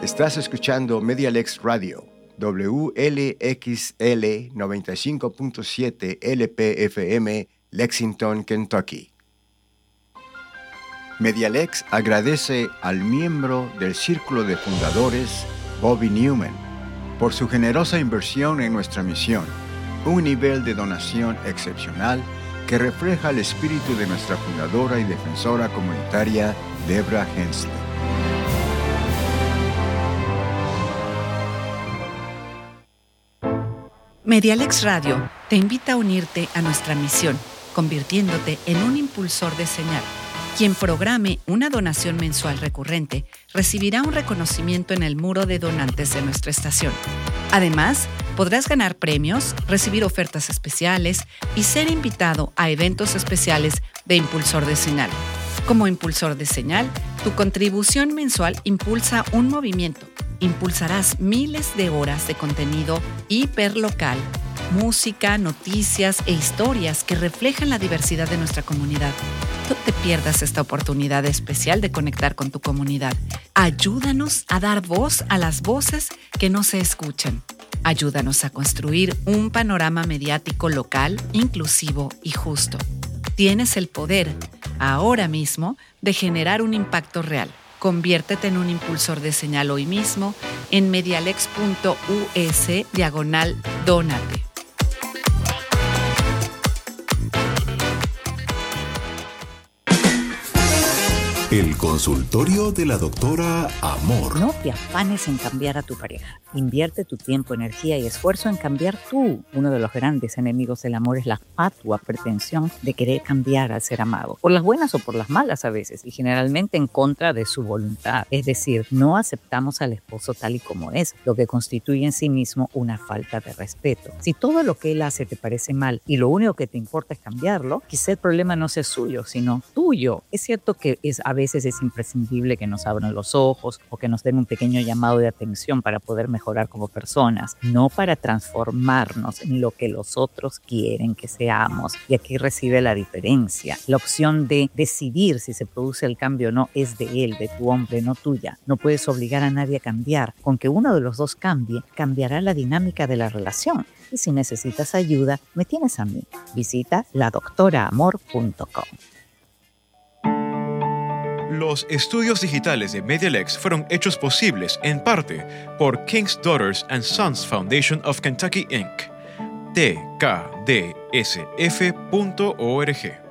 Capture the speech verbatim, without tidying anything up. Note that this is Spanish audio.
Estás escuchando Medialex Radio, W L X L noventa y cinco punto siete L P F M, Lexington, Kentucky. Medialex agradece al miembro del Círculo de Fundadores, Bobby Newman, por su generosa inversión en nuestra misión, un nivel de donación excepcional que refleja el espíritu de nuestra fundadora y defensora comunitaria, Debra Hensley. Medialex Radio te invita a unirte a nuestra misión, convirtiéndote en un impulsor de señal. Quien programe una donación mensual recurrente recibirá un reconocimiento en el muro de donantes de nuestra estación. Además, podrás ganar premios, recibir ofertas especiales y ser invitado a eventos especiales de Impulsor de Señal. Como Impulsor de Señal, tu contribución mensual impulsa un movimiento. Impulsarás miles de horas de contenido hiperlocal, música, noticias e historias que reflejan la diversidad de nuestra comunidad. No te pierdas esta oportunidad especial de conectar con tu comunidad. Ayúdanos a dar voz a las voces que no se escuchan. Ayúdanos a construir un panorama mediático local, inclusivo y justo. Tienes el poder, ahora mismo, de generar un impacto real. Conviértete en un impulsor de señal hoy mismo en medialex.us diagonal dónate. El consultorio de la doctora Amor. No te afanes en cambiar a tu pareja. Invierte tu tiempo, energía y esfuerzo en cambiar tú. Uno de los grandes enemigos del amor es la fatua pretensión de querer cambiar al ser amado. Por las buenas o por las malas a veces, y generalmente en contra de su voluntad. Es decir, no aceptamos al esposo tal y como es, lo que constituye en sí mismo una falta de respeto. Si todo lo que él hace te parece mal y lo único que te importa es cambiarlo, quizá el problema no sea suyo, sino tuyo. Es cierto que es a veces es imprescindible que nos abran los ojos o que nos den un pequeño llamado de atención para poder mejorar como personas, no para transformarnos en lo que los otros quieren que seamos. Y aquí reside la diferencia. La opción de decidir si se produce el cambio o no es de él, de tu hombre, no tuya. No puedes obligar a nadie a cambiar. Con que uno de los dos cambie, cambiará la dinámica de la relación. Y si necesitas ayuda, me tienes a mí. Visita la doctora amor punto com. Los estudios digitales de Medialex fueron hechos posibles, en parte, por King's Daughters and Sons Foundation of Kentucky, incorporated. t k d s f punto org.